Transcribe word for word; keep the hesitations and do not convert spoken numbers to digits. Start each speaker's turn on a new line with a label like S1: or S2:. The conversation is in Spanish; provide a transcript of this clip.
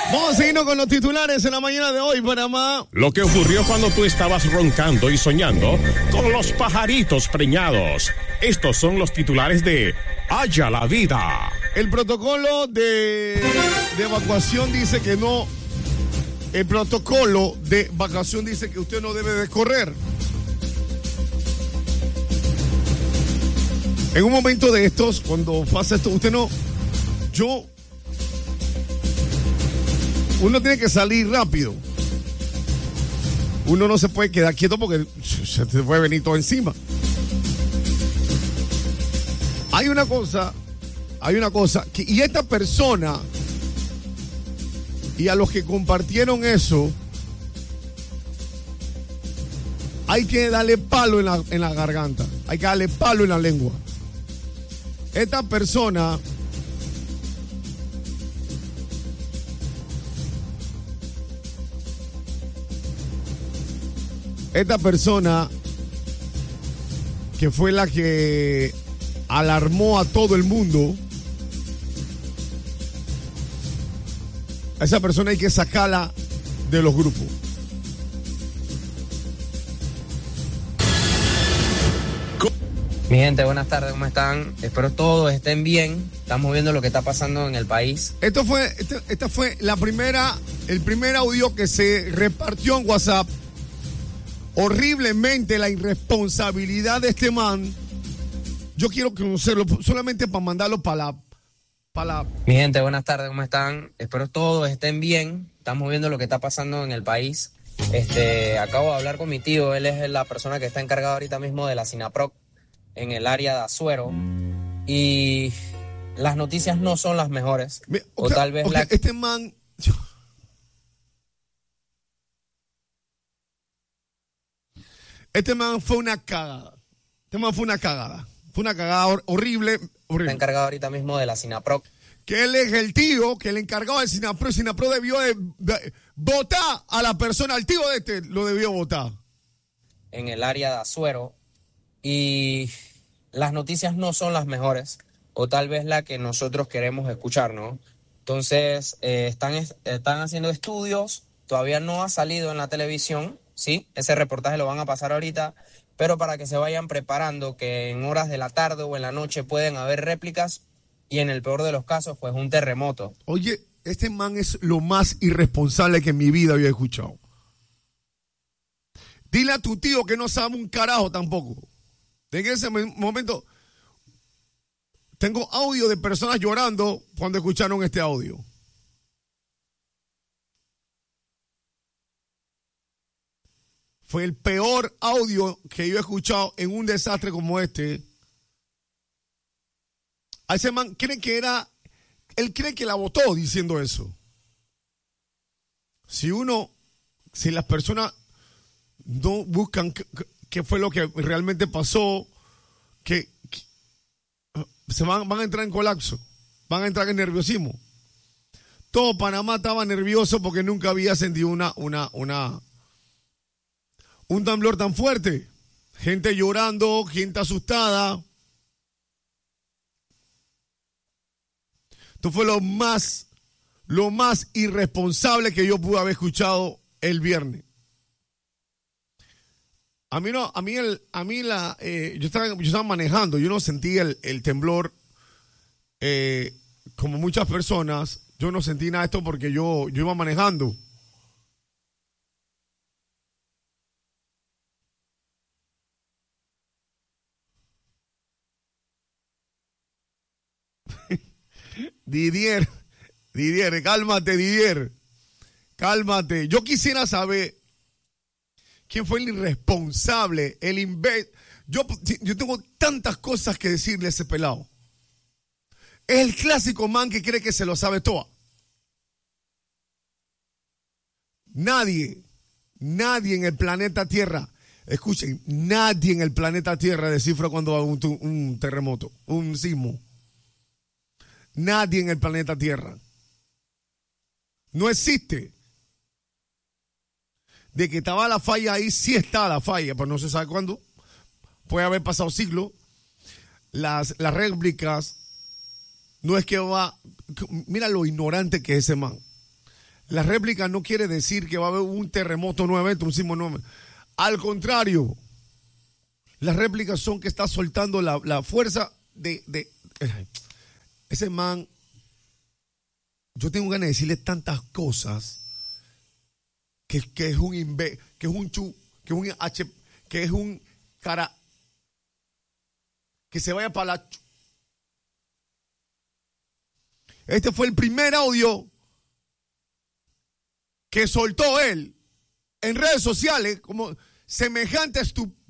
S1: Vamos a seguirnos con los titulares en la mañana de hoy, Panamá.
S2: Lo que ocurrió cuando tú estabas roncando y soñando con los pajaritos preñados. Estos son los titulares de Haya la Vida.
S1: El protocolo de, de evacuación dice que no. El protocolo de evacuación dice que usted no debe de correr. En un momento de estos, cuando pasa esto, usted no. Yo. Uno tiene que salir rápido. Uno no se puede quedar quieto porque se te puede venir todo encima. Hay una cosa, hay una cosa, que, y esta persona, y a los que compartieron eso, hay que darle palo en la, en la garganta, hay que darle palo en la lengua. Esta persona Esta persona que fue la que alarmó a todo el mundo, a esa persona hay que sacarla de los grupos.
S3: Mi gente, buenas tardes, ¿cómo están? Espero todos estén bien. Estamos viendo lo que está pasando en el país.
S1: Esto fue, este, esta fue la primera, el primer audio que se repartió en WhatsApp. Horriblemente la irresponsabilidad de este man. Yo quiero conocerlo solamente para mandarlo para la, para la...
S3: Mi gente, buenas tardes, ¿cómo están? Espero todos estén bien. Estamos viendo lo que está pasando en el país. Este, acabo de hablar con mi tío. Él es la persona que está encargada ahorita mismo de la SINAPROC en el área de Azuero. Y las noticias no son las mejores.
S1: Me, okay,
S3: o tal vez
S1: okay,
S3: la...
S1: Este man... Este man fue una cagada. Este man fue una cagada. Fue una cagada hor- horrible, horrible.
S3: Está encargado ahorita mismo de la SINAPROC.
S1: Que él es el tío, que el encargado del SINAPRO. El SINAPRO debió de, de votar a la persona, al tío de este lo debió votar.
S3: En el área de Azuero. Y las noticias no son las mejores. O tal vez la que nosotros queremos escuchar, ¿no? Entonces, eh, están, están haciendo estudios. Todavía no ha salido en la televisión. Sí, ese reportaje lo van a pasar ahorita, pero para que se vayan preparando que en horas de la tarde o en la noche pueden haber réplicas y en el peor de los casos, pues un terremoto.
S1: Oye, este man es lo más irresponsable que en mi vida había escuchado. Dile a tu tío que no sabe un carajo tampoco. En ese momento, tengo audio de personas llorando cuando escucharon este audio. Fue el peor audio que yo he escuchado en un desastre como este. A ese man cree que era, él cree que la votó diciendo eso. Si uno, si las personas no buscan qué, qué fue lo que realmente pasó, que, que se van, van a entrar en colapso, van a entrar en nerviosismo. Todo Panamá estaba nervioso porque nunca había sentido una, una, una, un temblor tan fuerte. Gente llorando, gente asustada. Esto fue lo más, lo más irresponsable que yo pude haber escuchado el viernes. A mí no, a mí el, a mí la, eh, yo estaba, yo estaba manejando, yo no sentí el, el temblor eh, como muchas personas. Yo no sentí nada de esto porque yo, yo iba manejando. Didier, Didier, cálmate, Didier. Cálmate. Yo quisiera saber quién fue el irresponsable, el imbécil. Yo, yo tengo tantas cosas que decirle a ese pelado. Es el clásico man que cree que se lo sabe todo. Nadie, nadie en el planeta Tierra, escuchen, nadie en el planeta Tierra descifra cuando va un, un terremoto, un sismo. Nadie en el planeta Tierra. No existe. De que estaba la falla ahí, sí está la falla, pero no se sabe cuándo. Puede haber pasado siglos. Las, las réplicas, no es que va... Mira lo ignorante que es ese man. La réplica no quiere decir que va a haber un terremoto nuevamente, un sismo nuevamente. Al contrario, las réplicas son que está soltando la, la fuerza de, de... Ese man, yo tengo ganas de decirle tantas cosas que, que es un imbe, que es un chu, que es un h, que es un cara, que se vaya para la... Este fue el primer audio que soltó él en redes sociales como semejante estupidez.